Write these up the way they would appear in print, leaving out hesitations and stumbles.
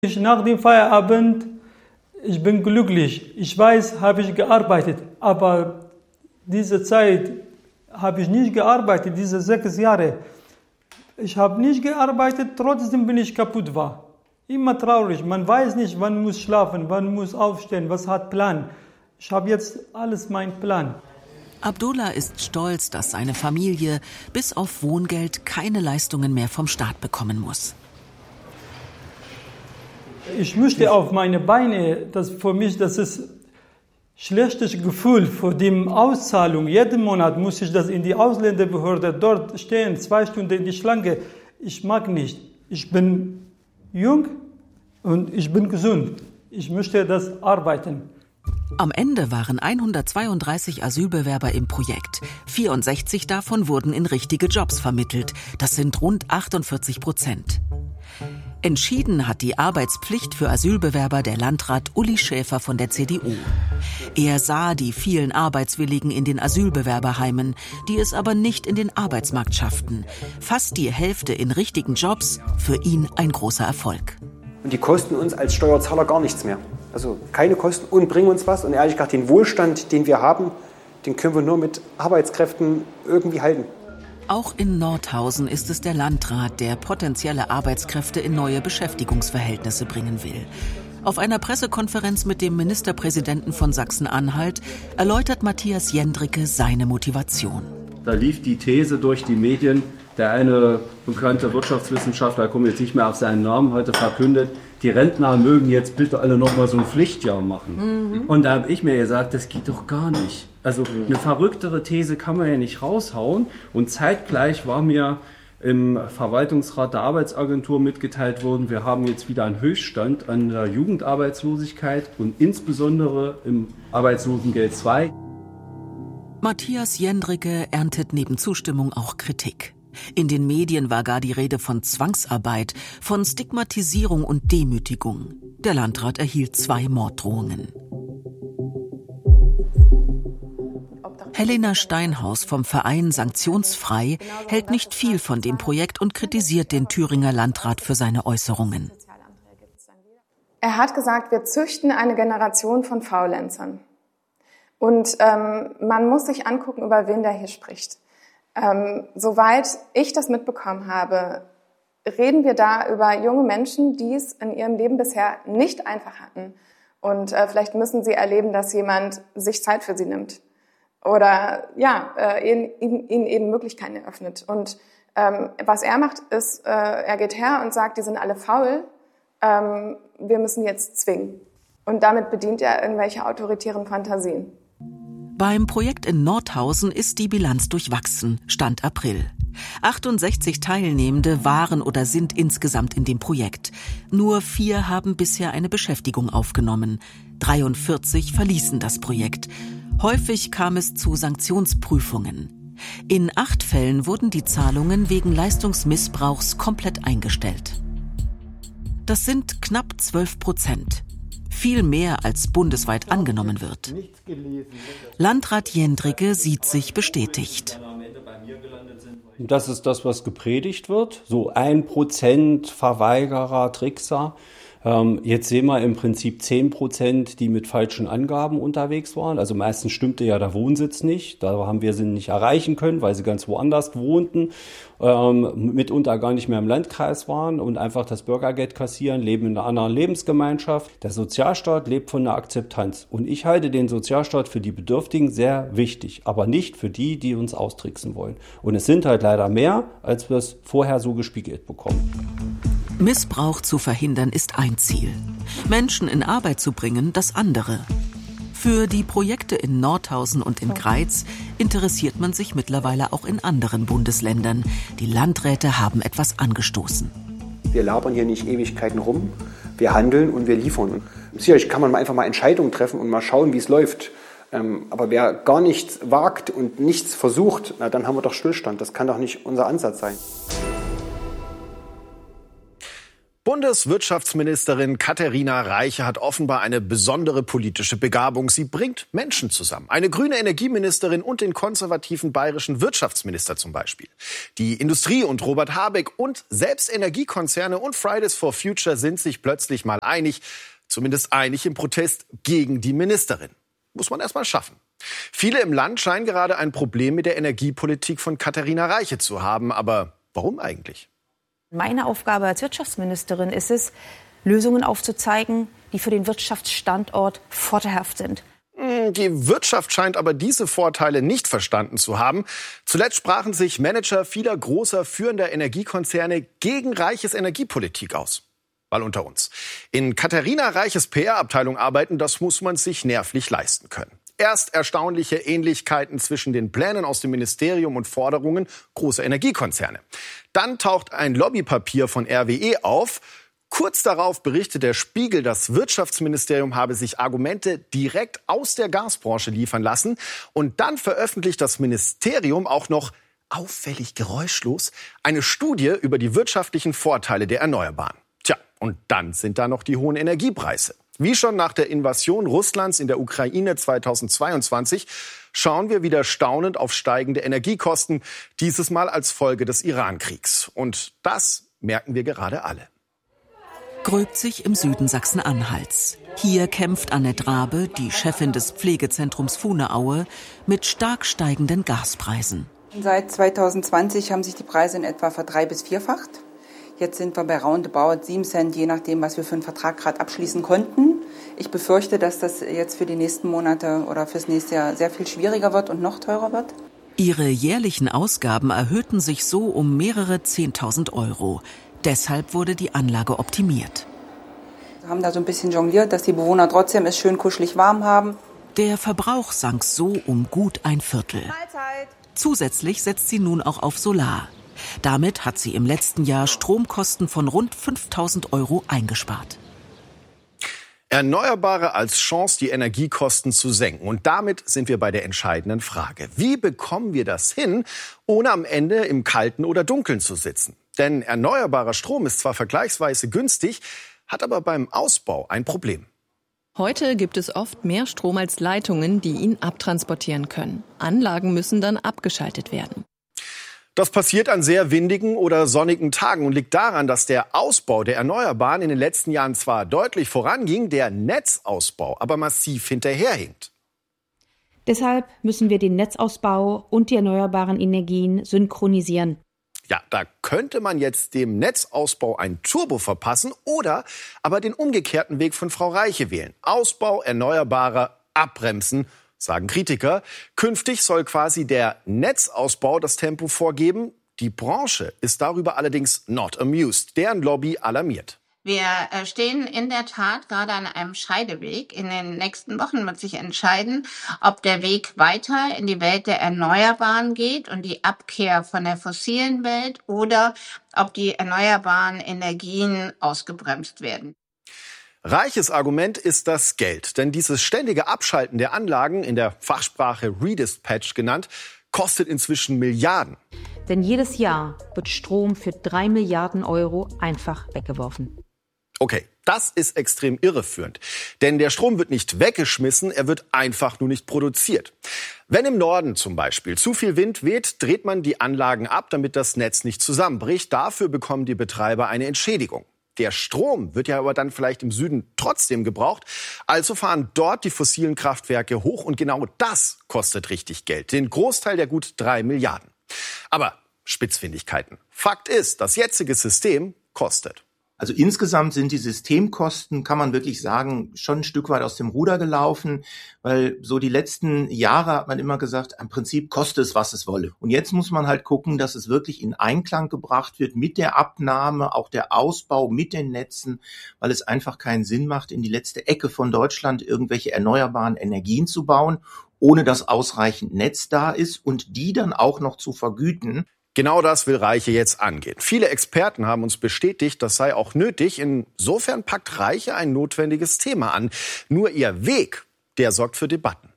Nach dem Feierabend, ich bin glücklich. Ich weiß, habe ich gearbeitet, aber diese Zeit habe ich nicht gearbeitet, diese 6 Jahre. Ich habe nicht gearbeitet, trotzdem bin ich kaputt war. Immer traurig, man weiß nicht, wann muss schlafen, wann muss aufstehen, was hat Plan. Ich habe jetzt alles mein Plan. Abdullah ist stolz, dass seine Familie bis auf Wohngeld keine Leistungen mehr vom Staat bekommen muss. Ich möchte auf meine Beine, für mich das ist schlechtes Gefühl vor der Auszahlung. Jeden Monat muss ich das in die Ausländerbehörde dort stehen, 2 Stunden in die Schlange. Ich mag nicht. Ich bin jung und ich bin gesund. Ich möchte das arbeiten. Am Ende waren 132 Asylbewerber im Projekt. 64 davon wurden in richtige Jobs vermittelt. Das sind rund 48%. Entschieden hat die Arbeitspflicht für Asylbewerber der Landrat Uli Schäfer von der CDU. Er sah die vielen Arbeitswilligen in den Asylbewerberheimen, die es aber nicht in den Arbeitsmarkt schafften. Fast die Hälfte in richtigen Jobs, für ihn ein großer Erfolg. Und die kosten uns als Steuerzahler gar nichts mehr. Also keine Kosten und bringen uns was. Und ehrlich gesagt, den Wohlstand, den wir haben, den können wir nur mit Arbeitskräften irgendwie halten. Auch in Nordhausen ist es der Landrat, der potenzielle Arbeitskräfte in neue Beschäftigungsverhältnisse bringen will. Auf einer Pressekonferenz mit dem Ministerpräsidenten von Sachsen-Anhalt erläutert Matthias Jendricke seine Motivation. Da lief die These durch die Medien, der eine bekannte Wirtschaftswissenschaftler, ich komme jetzt nicht mehr auf seinen Namen, heute verkündet, die Rentner mögen jetzt bitte alle noch mal so ein Pflichtjahr machen. Und da habe ich mir gesagt, das geht doch gar nicht. Also eine verrücktere These kann man ja nicht raushauen. Und zeitgleich war mir im Verwaltungsrat der Arbeitsagentur mitgeteilt worden, wir haben jetzt wieder einen Höchststand an der Jugendarbeitslosigkeit und insbesondere im Arbeitslosengeld II. Matthias Jendricke erntet neben Zustimmung auch Kritik. In den Medien war gar die Rede von Zwangsarbeit, von Stigmatisierung und Demütigung. Der Landrat erhielt 2 Morddrohungen. Helena Steinhaus vom Verein Sanktionsfrei hält nicht viel von dem Projekt und kritisiert den Thüringer Landrat für seine Äußerungen. Er hat gesagt, wir züchten eine Generation von Faulenzern. Und man muss sich angucken, über wen der hier spricht. Soweit ich das mitbekommen habe, reden wir da über junge Menschen, die es in ihrem Leben bisher nicht einfach hatten. Und vielleicht müssen sie erleben, dass jemand sich Zeit für sie nimmt. Oder ihnen eben Möglichkeiten eröffnet. Und was er macht, ist, er geht her und sagt, die sind alle faul, wir müssen jetzt zwingen. Und damit bedient er irgendwelche autoritären Fantasien. Beim Projekt in Nordhausen ist die Bilanz durchwachsen, Stand April. 68 Teilnehmende waren oder sind insgesamt in dem Projekt. Nur 4 haben bisher eine Beschäftigung aufgenommen. 43 verließen das Projekt. Häufig kam es zu Sanktionsprüfungen. In 8 Fällen wurden die Zahlungen wegen Leistungsmissbrauchs komplett eingestellt. Das sind knapp 12%. Viel mehr als bundesweit angenommen wird. Landrat Jendricke sieht sich bestätigt. Das ist das, was gepredigt wird. So 1% Verweigerer, Trickser. Jetzt sehen wir im Prinzip 10%, die mit falschen Angaben unterwegs waren. Also meistens stimmte ja der Wohnsitz nicht. Da haben wir sie nicht erreichen können, weil sie ganz woanders wohnten, mitunter gar nicht mehr im Landkreis waren und einfach das Bürgergeld kassieren, leben in einer anderen Lebensgemeinschaft. Der Sozialstaat lebt von der Akzeptanz. Und ich halte den Sozialstaat für die Bedürftigen sehr wichtig, aber nicht für die, die uns austricksen wollen. Und es sind halt leider mehr, als wir es vorher so gespiegelt bekommen. Missbrauch zu verhindern ist ein Ziel. Menschen in Arbeit zu bringen, das andere. Für die Projekte in Nordhausen und in Greiz interessiert man sich mittlerweile auch in anderen Bundesländern. Die Landräte haben etwas angestoßen. Wir labern hier nicht Ewigkeiten rum, wir handeln und wir liefern. Sicherlich kann man einfach mal Entscheidungen treffen und mal schauen, wie es läuft. Aber wer gar nichts wagt und nichts versucht, na, dann haben wir doch Stillstand. Das kann doch nicht unser Ansatz sein. Bundeswirtschaftsministerin Katharina Reiche hat offenbar eine besondere politische Begabung. Sie bringt Menschen zusammen. Eine grüne Energieministerin und den konservativen bayerischen Wirtschaftsminister zum Beispiel. Die Industrie und Robert Habeck und selbst Energiekonzerne und Fridays for Future sind sich plötzlich mal einig. Zumindest einig im Protest gegen die Ministerin. Muss man erst mal schaffen. Viele im Land scheinen gerade ein Problem mit der Energiepolitik von Katharina Reiche zu haben. Aber warum eigentlich? Meine Aufgabe als Wirtschaftsministerin ist es, Lösungen aufzuzeigen, die für den Wirtschaftsstandort vorteilhaft sind. Die Wirtschaft scheint aber diese Vorteile nicht verstanden zu haben. Zuletzt sprachen sich Manager vieler großer führender Energiekonzerne gegen Reiches Energiepolitik aus. Mal unter uns. In Katharina Reiches PR-Abteilung arbeiten, das muss man sich nervlich leisten können. Erst erstaunliche Ähnlichkeiten zwischen den Plänen aus dem Ministerium und Forderungen großer Energiekonzerne. Dann taucht ein Lobbypapier von RWE auf. Kurz darauf berichtet der Spiegel, das Wirtschaftsministerium habe sich Argumente direkt aus der Gasbranche liefern lassen. Und dann veröffentlicht das Ministerium auch noch auffällig geräuschlos eine Studie über die wirtschaftlichen Vorteile der Erneuerbaren. Tja, und dann sind da noch die hohen Energiepreise. Wie schon nach der Invasion Russlands in der Ukraine 2022 schauen wir wieder staunend auf steigende Energiekosten, dieses Mal als Folge des Iran-Kriegs. Und das merken wir gerade alle. Gröbt sich im Süden Sachsen-Anhalts. Hier kämpft Annette Rabe, die Chefin des Pflegezentrums Fuhneaue, mit stark steigenden Gaspreisen. Seit 2020 haben sich die Preise in etwa verdrei- bis vierfacht. Jetzt sind wir bei roundabout 7 Cent, je nachdem, was wir für einen Vertrag gerade abschließen konnten. Ich befürchte, dass das jetzt für die nächsten Monate oder fürs nächste Jahr sehr viel schwieriger wird und noch teurer wird. Ihre jährlichen Ausgaben erhöhten sich so um mehrere 10.000 €. Deshalb wurde die Anlage optimiert. Wir haben da so ein bisschen jongliert, dass die Bewohner trotzdem es schön kuschelig warm haben. Der Verbrauch sank so um gut ein Viertel. Mahlzeit. Zusätzlich setzt sie nun auch auf Solar. Damit hat sie im letzten Jahr Stromkosten von rund 5.000 € eingespart. Erneuerbare als Chance, die Energiekosten zu senken. Und damit sind wir bei der entscheidenden Frage. Wie bekommen wir das hin, ohne am Ende im Kalten oder Dunkeln zu sitzen? Denn erneuerbarer Strom ist zwar vergleichsweise günstig, hat aber beim Ausbau ein Problem. Heute gibt es oft mehr Strom als Leitungen, die ihn abtransportieren können. Anlagen müssen dann abgeschaltet werden. Das passiert an sehr windigen oder sonnigen Tagen und liegt daran, dass der Ausbau der Erneuerbaren in den letzten Jahren zwar deutlich voranging, der Netzausbau aber massiv hinterherhinkt. Deshalb müssen wir den Netzausbau und die erneuerbaren Energien synchronisieren. Ja, da könnte man jetzt dem Netzausbau ein Turbo verpassen oder aber den umgekehrten Weg von Frau Reiche wählen. Ausbau erneuerbarer abbremsen, sagen Kritiker. Künftig soll quasi der Netzausbau das Tempo vorgeben. Die Branche ist darüber allerdings not amused. Deren Lobby alarmiert. Wir stehen in der Tat gerade an einem Scheideweg. In den nächsten Wochen wird sich entscheiden, ob der Weg weiter in die Welt der Erneuerbaren geht und die Abkehr von der fossilen Welt oder ob die erneuerbaren Energien ausgebremst werden. Reiches Argument ist das Geld, denn dieses ständige Abschalten der Anlagen, in der Fachsprache Redispatch genannt, kostet inzwischen Milliarden. Denn jedes Jahr wird Strom für 3 Milliarden € einfach weggeworfen. Okay, das ist extrem irreführend, denn der Strom wird nicht weggeschmissen, er wird einfach nur nicht produziert. Wenn im Norden zum Beispiel zu viel Wind weht, dreht man die Anlagen ab, damit das Netz nicht zusammenbricht. Dafür bekommen die Betreiber eine Entschädigung. Der Strom wird ja aber dann vielleicht im Süden trotzdem gebraucht. Also fahren dort die fossilen Kraftwerke hoch und genau das kostet richtig Geld. Den Großteil der gut 3 Milliarden. Aber Spitzfindigkeiten. Fakt ist, das jetzige System kostet. Also insgesamt sind die Systemkosten, kann man wirklich sagen, schon ein Stück weit aus dem Ruder gelaufen, weil so die letzten Jahre hat man immer gesagt, im Prinzip kostet es, was es wolle. Und jetzt muss man halt gucken, dass es wirklich in Einklang gebracht wird mit der Abnahme, auch der Ausbau mit den Netzen, weil es einfach keinen Sinn macht, in die letzte Ecke von Deutschland irgendwelche erneuerbaren Energien zu bauen, ohne dass ausreichend Netz da ist und die dann auch noch zu vergüten. Genau das will Reiche jetzt angehen. Viele Experten haben uns bestätigt, das sei auch nötig. Insofern packt Reiche ein notwendiges Thema an. Nur ihr Weg, der sorgt für Debatten.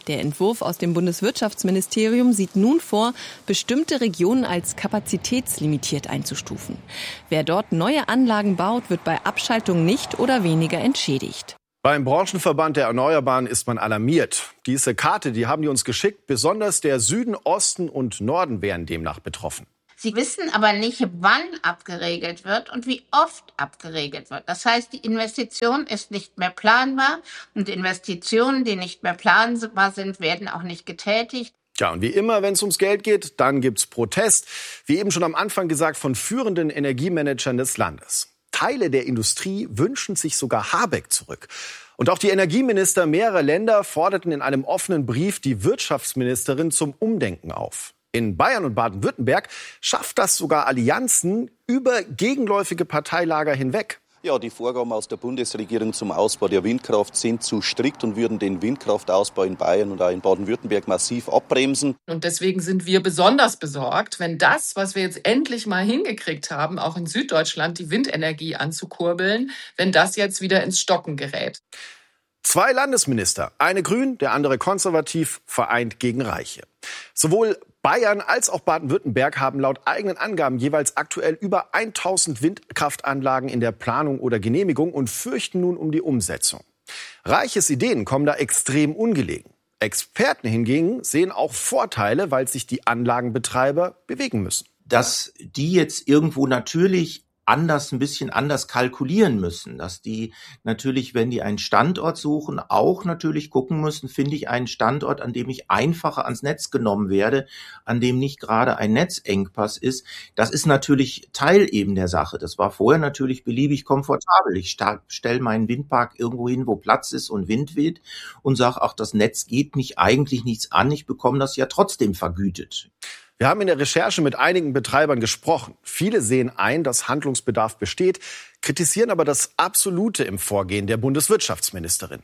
Der Entwurf aus dem Bundeswirtschaftsministerium sieht nun vor, bestimmte Regionen als kapazitätslimitiert einzustufen. Wer dort neue Anlagen baut, wird bei Abschaltung nicht oder weniger entschädigt. Beim Branchenverband der Erneuerbaren ist man alarmiert. Diese Karte, die haben die uns geschickt. Besonders der Süden, Osten und Norden wären demnach betroffen. Sie wissen aber nicht, wann abgeregelt wird und wie oft abgeregelt wird. Das heißt, die Investition ist nicht mehr planbar und Investitionen, die nicht mehr planbar sind, werden auch nicht getätigt. Tja, und wie immer, wenn es ums Geld geht, dann gibt's Protest. Wie eben schon am Anfang gesagt, von führenden Energiemanagern des Landes. Teile der Industrie wünschen sich sogar Habeck zurück. Und auch die Energieminister mehrerer Länder forderten in einem offenen Brief die Wirtschaftsministerin zum Umdenken auf. In Bayern und Baden-Württemberg schafft das sogar Allianzen über gegenläufige Parteilager hinweg. Ja, die Vorgaben aus der Bundesregierung zum Ausbau der Windkraft sind zu strikt und würden den Windkraftausbau in Bayern und auch in Baden-Württemberg massiv abbremsen. Und deswegen sind wir besonders besorgt, wenn das, was wir jetzt endlich mal hingekriegt haben, auch in Süddeutschland die Windenergie anzukurbeln, wenn das jetzt wieder ins Stocken gerät. 2 Landesminister, eine grün, der andere konservativ, vereint gegen Reiche. Sowohl Bayern als auch Baden-Württemberg haben laut eigenen Angaben jeweils aktuell über 1000 Windkraftanlagen in der Planung oder Genehmigung und fürchten nun um die Umsetzung. Reiches Ideen kommen da extrem ungelegen. Experten hingegen sehen auch Vorteile, weil sich die Anlagenbetreiber bewegen müssen. Dass die jetzt irgendwo natürlich ein bisschen anders kalkulieren müssen, dass die natürlich, wenn die einen Standort suchen, auch natürlich gucken müssen, finde ich einen Standort, an dem ich einfacher ans Netz genommen werde, an dem nicht gerade ein Netzengpass ist. Das ist natürlich Teil eben der Sache. Das war vorher natürlich beliebig komfortabel. Ich stelle meinen Windpark irgendwo hin, wo Platz ist und Wind weht und sage, ach, das Netz geht mich eigentlich nichts an, ich bekomme das ja trotzdem vergütet. Wir haben in der Recherche mit einigen Betreibern gesprochen. Viele sehen ein, dass Handlungsbedarf besteht, kritisieren aber das Absolute im Vorgehen der Bundeswirtschaftsministerin.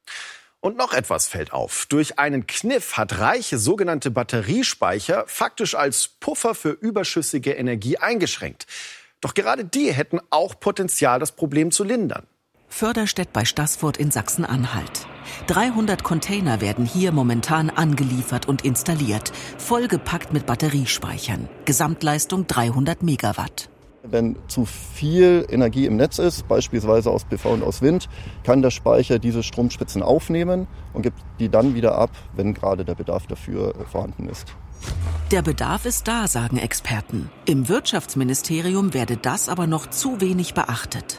Und noch etwas fällt auf. Durch einen Kniff hat Reiche sogenannte Batteriespeicher faktisch als Puffer für überschüssige Energie eingeschränkt. Doch gerade die hätten auch Potenzial, das Problem zu lindern. Förderstedt bei Staßfurt in Sachsen-Anhalt. 300 Container werden hier momentan angeliefert und installiert, vollgepackt mit Batteriespeichern. Gesamtleistung 300 Megawatt. Wenn zu viel Energie im Netz ist, beispielsweise aus PV und aus Wind, kann der Speicher diese Stromspitzen aufnehmen und gibt die dann wieder ab, wenn gerade der Bedarf dafür vorhanden ist. Der Bedarf ist da, sagen Experten. Im Wirtschaftsministerium werde das aber noch zu wenig beachtet.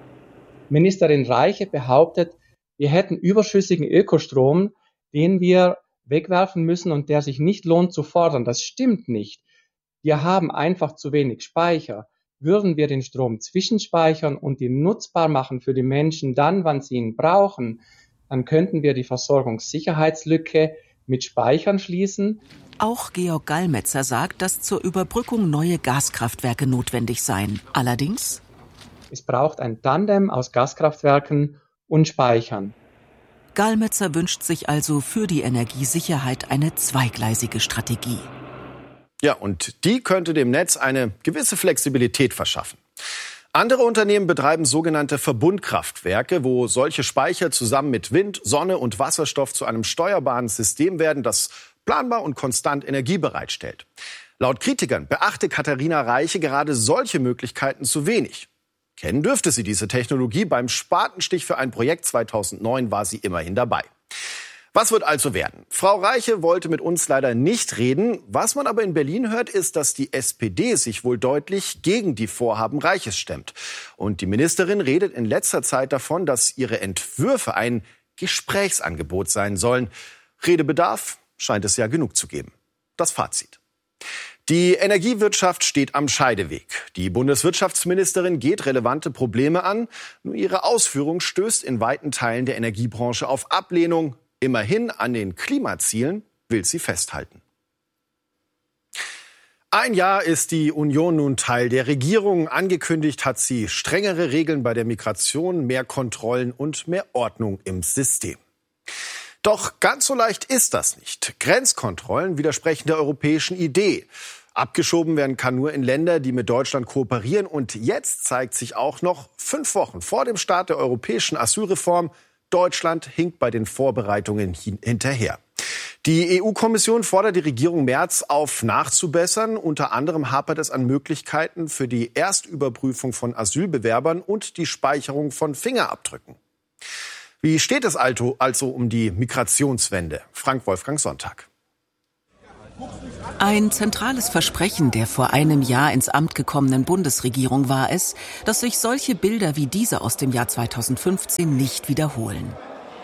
Ministerin Reiche behauptet, wir hätten überschüssigen Ökostrom, den wir wegwerfen müssen und der sich nicht lohnt zu fordern. Das stimmt nicht. Wir haben einfach zu wenig Speicher. Würden wir den Strom zwischenspeichern und ihn nutzbar machen für die Menschen dann, wann sie ihn brauchen, dann könnten wir die Versorgungssicherheitslücke mit Speichern schließen. Auch Georg Gallmetzer sagt, dass zur Überbrückung neue Gaskraftwerke notwendig seien. Allerdings: Es braucht ein Tandem aus Gaskraftwerken und Speichern. Gallmetzer wünscht sich also für die Energiesicherheit eine zweigleisige Strategie. Ja, und die könnte dem Netz eine gewisse Flexibilität verschaffen. Andere Unternehmen betreiben sogenannte Verbundkraftwerke, wo solche Speicher zusammen mit Wind, Sonne und Wasserstoff zu einem steuerbaren System werden, das planbar und konstant Energie bereitstellt. Laut Kritikern beachte Katharina Reiche gerade solche Möglichkeiten zu wenig. Kennen dürfte sie diese Technologie. Beim Spatenstich für ein Projekt 2009 war sie immerhin dabei. Was wird also werden? Frau Reiche wollte mit uns leider nicht reden. Was man aber in Berlin hört, ist, dass die SPD sich wohl deutlich gegen die Vorhaben Reiches stemmt. Und die Ministerin redet in letzter Zeit davon, dass ihre Entwürfe ein Gesprächsangebot sein sollen. Redebedarf scheint es ja genug zu geben. Das Fazit: Die Energiewirtschaft steht am Scheideweg. Die Bundeswirtschaftsministerin geht relevante Probleme an. Nur ihre Ausführung stößt in weiten Teilen der Energiebranche auf Ablehnung. Immerhin an den Klimazielen will sie festhalten. Ein Jahr ist die Union nun Teil der Regierung. Angekündigt hat sie strengere Regeln bei der Migration, mehr Kontrollen und mehr Ordnung im System. Doch ganz so leicht ist das nicht. Grenzkontrollen widersprechen der europäischen Idee. Abgeschoben werden kann nur in Länder, die mit Deutschland kooperieren. Und jetzt zeigt sich auch noch 5 Wochen vor dem Start der europäischen Asylreform: Deutschland hinkt bei den Vorbereitungen hinterher. Die EU-Kommission fordert die Regierung Merz auf, nachzubessern. Unter anderem hapert es an Möglichkeiten für die Erstüberprüfung von Asylbewerbern und die Speicherung von Fingerabdrücken. Wie steht es also um die Migrationswende? Frank-Wolfgang Sonntag. Ein zentrales Versprechen der vor einem Jahr ins Amt gekommenen Bundesregierung war es, dass sich solche Bilder wie diese aus dem Jahr 2015 nicht wiederholen.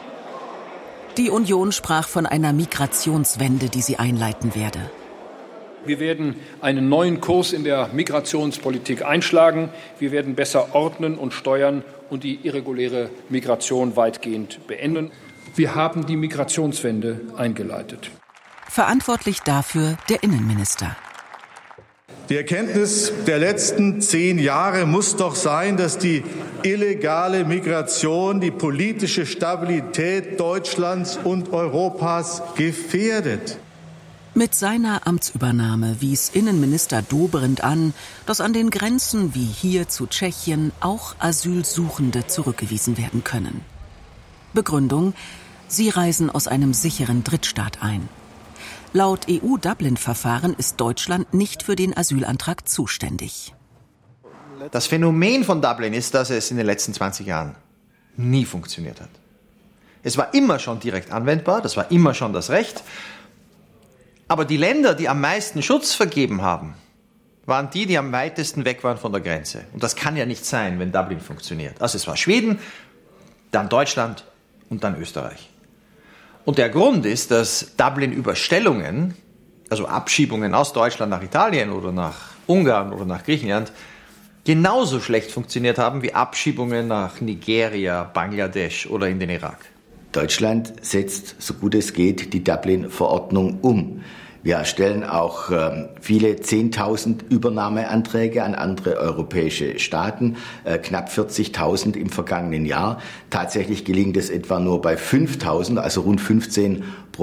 Die Union sprach von einer Migrationswende, die sie einleiten werde. Wir werden einen neuen Kurs in der Migrationspolitik einschlagen. Wir werden besser ordnen und steuern und die irreguläre Migration weitgehend beenden. Wir haben die Migrationswende eingeleitet. Verantwortlich dafür der Innenminister. Die Erkenntnis der letzten 10 Jahre muss doch sein, dass die illegale Migration die politische Stabilität Deutschlands und Europas gefährdet. Mit seiner Amtsübernahme wies Innenminister Dobrindt an, dass an den Grenzen wie hier zu Tschechien auch Asylsuchende zurückgewiesen werden können. Begründung: Sie reisen aus einem sicheren Drittstaat ein. Laut EU-Dublin-Verfahren ist Deutschland nicht für den Asylantrag zuständig. Das Phänomen von Dublin ist, dass es in den letzten 20 Jahren nie funktioniert hat. Es war immer schon direkt anwendbar, das war immer schon das Recht. Aber die Länder, die am meisten Schutz vergeben haben, waren die, die am weitesten weg waren von der Grenze. Und das kann ja nicht sein, wenn Dublin funktioniert. Also es war Schweden, dann Deutschland und dann Österreich. Und der Grund ist, dass Dublin-Überstellungen, also Abschiebungen aus Deutschland nach Italien oder nach Ungarn oder nach Griechenland, genauso schlecht funktioniert haben wie Abschiebungen nach Nigeria, Bangladesch oder in den Irak. Deutschland setzt, so gut es geht, die Dublin-Verordnung um. Wir stellen auch viele 10.000 Übernahmeanträge an andere europäische Staaten, knapp 40.000 im vergangenen Jahr. Tatsächlich gelingt es etwa nur bei 5.000, also rund 15%,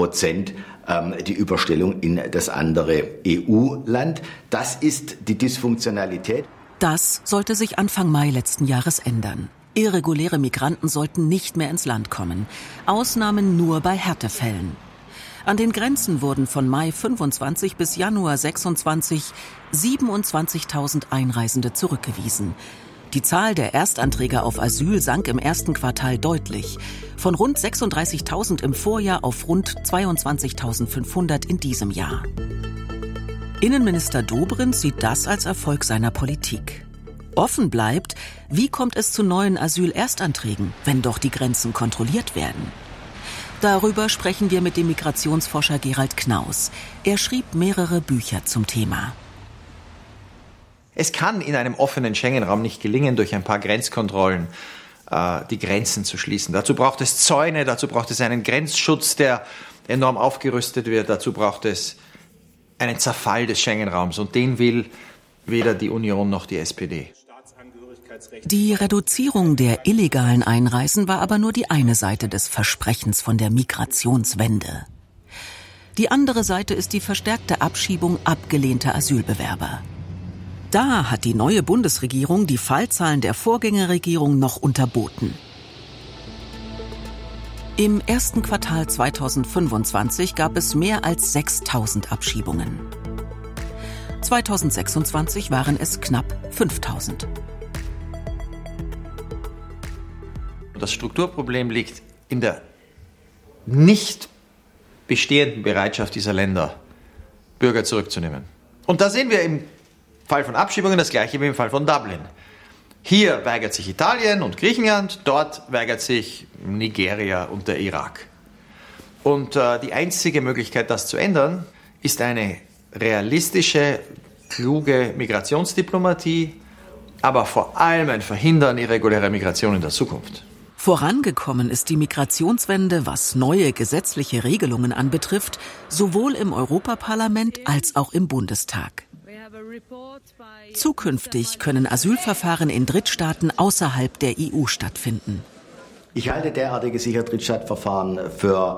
die Überstellung in das andere EU-Land. Das ist die Dysfunktionalität. Das sollte sich Anfang Mai letzten Jahres ändern. Irreguläre Migranten sollten nicht mehr ins Land kommen. Ausnahmen nur bei Härtefällen. An den Grenzen wurden von Mai 25 bis Januar 26 27.000 Einreisende zurückgewiesen. Die Zahl der Erstanträge auf Asyl sank im ersten Quartal deutlich. Von rund 36.000 im Vorjahr auf rund 22.500 in diesem Jahr. Innenminister Dobrindt sieht das als Erfolg seiner Politik. Offen bleibt, wie kommt es zu neuen Asylerstanträgen, wenn doch die Grenzen kontrolliert werden? Darüber sprechen wir mit dem Migrationsforscher Gerald Knaus. Er schrieb mehrere Bücher zum Thema. Es kann in einem offenen Schengen-Raum nicht gelingen, durch ein paar Grenzkontrollen die Grenzen zu schließen. Dazu braucht es Zäune, dazu braucht es einen Grenzschutz, der enorm aufgerüstet wird, dazu braucht es einen Zerfall des Schengen-Raums. Und den will weder die Union noch die SPD. Die Reduzierung der illegalen Einreisen war aber nur die eine Seite des Versprechens von der Migrationswende. Die andere Seite ist die verstärkte Abschiebung abgelehnter Asylbewerber. Da hat die neue Bundesregierung die Fallzahlen der Vorgängerregierung noch unterboten. Im ersten Quartal 2025 gab es mehr als 6.000 Abschiebungen. 2026 waren es knapp 5.000. Das Strukturproblem liegt in der nicht bestehenden Bereitschaft dieser Länder, Bürger zurückzunehmen. Und da sehen wir im Fall von Abschiebungen das Gleiche wie im Fall von Dublin. Hier weigert sich Italien und Griechenland, dort weigert sich Nigeria und der Irak. Und die einzige Möglichkeit, das zu ändern, ist eine realistische, kluge Migrationsdiplomatie, aber vor allem ein Verhindern irregulärer Migration in der Zukunft. Vorangekommen ist die Migrationswende, was neue gesetzliche Regelungen anbetrifft, sowohl im Europaparlament als auch im Bundestag. Zukünftig können Asylverfahren in Drittstaaten außerhalb der EU stattfinden. Ich halte derartige Drittstaatsverfahren für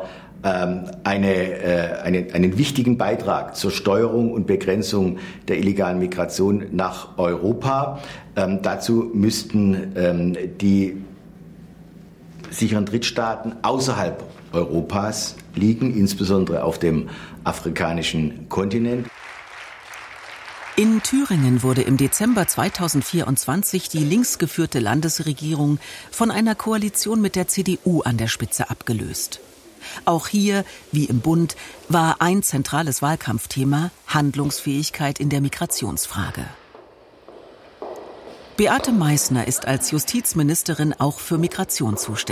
einen wichtigen Beitrag zur Steuerung und Begrenzung der illegalen Migration nach Europa. Dazu müssten die sicheren Drittstaaten außerhalb Europas liegen, insbesondere auf dem afrikanischen Kontinent. In Thüringen wurde im Dezember 2024 die linksgeführte Landesregierung von einer Koalition mit der CDU an der Spitze abgelöst. Auch hier, wie im Bund, war ein zentrales Wahlkampfthema Handlungsfähigkeit in der Migrationsfrage. Beate Meißner ist als Justizministerin auch für Migration zuständig.